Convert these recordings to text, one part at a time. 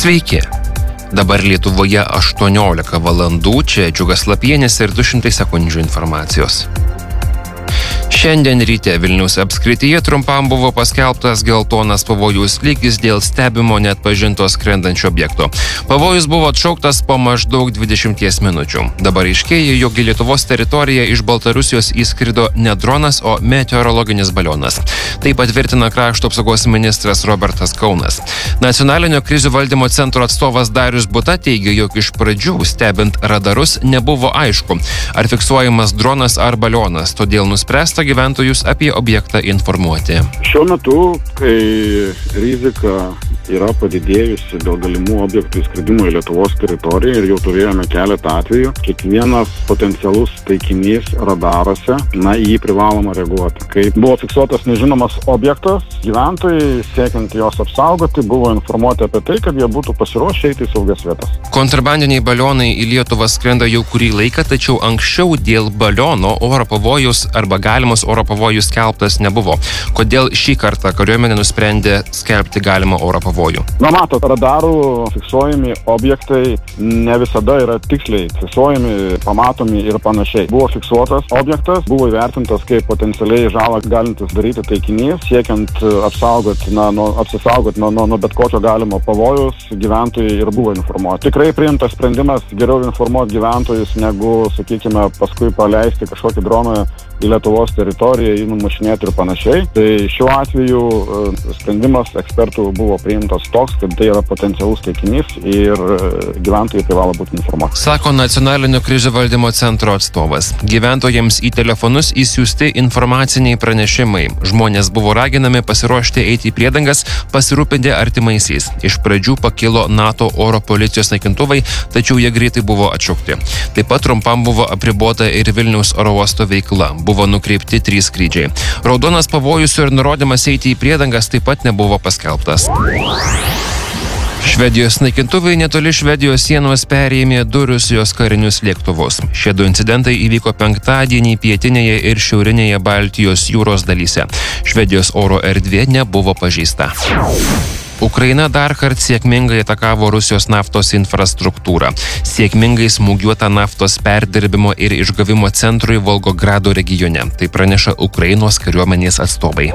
Sveiki. Dabar Lietuvoje 18 valandų, čia Džiugas Lapienis ir 200 sekundžių informacijos. Šiandien ryte Vilniaus apskrityje trumpam buvo paskelbtas geltonas pavojus lygis dėl stebimo neatpažinto skrendančio objekto. Pavojus buvo atšauktas po maždaug 20 minučių. Dabar aiškėja, jog į Lietuvos teritoriją iš Baltarusijos įskrido ne dronas, o meteorologinis balionas. Tai patvirtina krašto apsaugos ministras Robertas Kaunas. Nacionalinio krizių valdymo centro atstovas Darius Buta teigia, jog iš pradžių stebint radarus nebuvo aišku, ar fiksuojamas dronas ar balionas, todėl nuspręsta gyventojus apie objektą informuoti. Šiuo metu, kai rizika yra padidėjusi dėl galimų objektų įskridimo į Lietuvos teritoriją ir jau turėjome keletą atvejų, kiekvienas potencialus taikinys radaruose, jį privaloma reaguoti. Kai buvo fiksuotas nežinomas objektas, gyventojai, siekiant jos apsaugoti, buvo informuoti apie tai, kad jie būtų pasiruošę eiti į saugias vietas. Kontrabandiniai balionai į Lietuvą skrenda jau kurį laiką, tačiau anksčiau dėl baliono oro pavojus arba galimas oro pavojus skelbtas nebuvo. Kodėl šį kartą kariuomenė nusprendė skelbti galimą oro pavojų? Matot, radarų fiksuojami objektai ne visada yra tiksliai fiksuojami, pamatomi ir panašiai. Buvo fiksuotas objektas, buvo įvertintas kaip potencialiai žalą galintis daryti taikinys, siekiant apsisaugoti nuo bet kokio galimo pavojus, gyventojai ir buvo informuoti. Tikrai priimtas sprendimas geriau informuoti gyventojus, negu, sakykime, paskui paleisti kažkokį droną į Lietuvos teritoriją, jį numušinėti ir panašiai. Tai šiuo atveju sprendimas ekspertų buvo priimtas toks, kad tai yra potencialus taikinys ir gyventojai privalo būti informuoti. Sako Nacionalinio krizių valdymo centro atstovas. Gyventojams į telefonus įsiųsti informaciniai pranešimai. Žmonės buvo raginami pasiruošti eiti į priedangas, pasirūpinti artimaisiais. Iš pradžių pakilo NATO oro policijos naikintuvai, tačiau jie greitai buvo atšaukti. Taip pat trumpam buvo apribota ir Vilniaus oro uosto veikla. Buvo nukreipti 3 skrydžiai. Raudonas pavojus ir nurodymas eiti į priedangas taip pat nebuvo paskelbtas. Švedijos naikintuvai netoli Švedijos sienos perėmė 2 Rusijos karinius lėktuvus. Šie 2 incidentai įvyko penktadienį pietinėje ir šiaurinėje Baltijos jūros dalyse. Švedijos oro erdvė nebuvo pažeista. Ukraina dar kartą sėkmingai atakavo Rusijos naftos infrastruktūrą. Sėkmingai smūgiuota naftos perdirbimo ir išgavimo centrui Volgogrado regione. Tai praneša Ukrainos kariuomenės atstovai.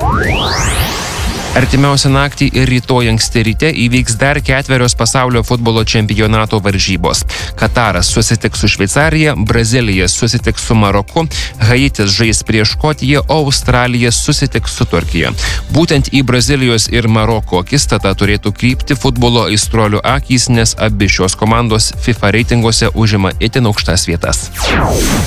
Artimiausią naktį ir rytoj anksti ryte įvyks dar 4 pasaulio futbolo čempionato varžybos. Kataras susitiks su Šveicarija, Brazilija susitiks su Maroku, Haitis žais prieš Škotiją, o Australija susitiks su Turkija. Būtent į Brazilijos ir Maroko akistatą turėtų krypti futbolo aistruolių akys, nes abi šios komandos FIFA reitinguose užima itin aukštas vietas.